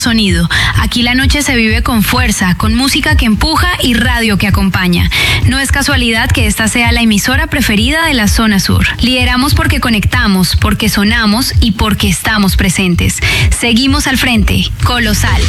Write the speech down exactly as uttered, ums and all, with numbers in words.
Sonido. Aquí la noche se vive con fuerza, con música que empuja y radio que acompaña. No es casualidad que esta sea la emisora preferida de la zona sur. Lideramos porque conectamos, porque sonamos y porque estamos presentes. Seguimos al frente. Colosal.